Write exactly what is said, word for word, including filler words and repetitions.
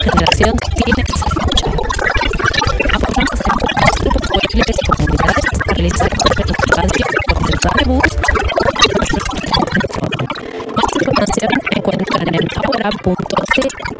generación tiene que ser escuchada. Aportamos en grupos, pueblos y comunidades a realizar contenido radio donde Baribus. Más información encuentran en ahora punto c.